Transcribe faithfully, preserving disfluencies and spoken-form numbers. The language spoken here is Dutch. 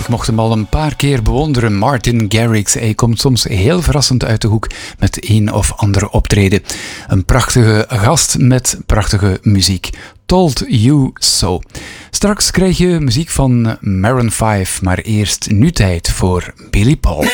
Ik mocht hem al een paar keer bewonderen. Martin Garrix, hij komt soms heel verrassend uit de hoek met een of andere optreden. Een prachtige gast met prachtige muziek. Told You So. Straks krijg je muziek van Maroon vijf, maar eerst nu tijd voor Billy Paul.